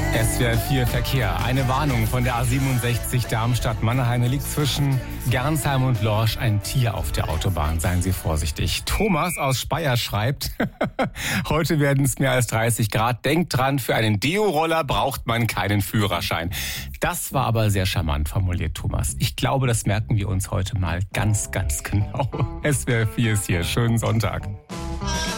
SWR 4 Verkehr. Eine Warnung von der A67 Darmstadt-Mannheim. Hier liegt zwischen Gernsheim und Lorsch ein Tier auf der Autobahn. Seien Sie vorsichtig. Thomas aus Speyer schreibt, heute werden es mehr als 30 Grad. Denkt dran, für einen Deo-Roller braucht man keinen Führerschein. Das war aber sehr charmant formuliert, Thomas. Ich glaube, das merken wir uns heute mal ganz, ganz genau. SWR 4 ist hier. Schönen Sonntag.